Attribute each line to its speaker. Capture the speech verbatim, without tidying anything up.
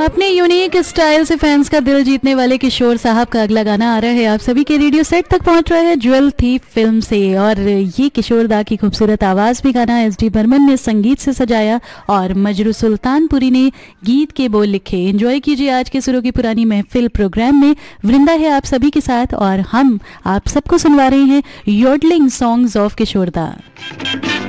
Speaker 1: अपने unique style से fans का दिल जीतने वाले किशोर साहब का अगला गाना आ रहा है आप सभी के रेडियो सेट तक पहुंच रहा है ज्वेल थीफ फिल्म से। और ये किशोर दा की खूबसूरत आवाज भी गाना एस डी बर्मन ने संगीत से सजाया और मजरू सुल्तानपुरी ने गीत के बोल लिखे। एंजॉय कीजिए आज के सुरों की पुरानी महफिल प्रोग्राम में। वृंदा है आप सभी के साथ और हम आप सबको सुनवा रहे हैं योडलिंग सॉन्ग्स ऑफ किशोर दा।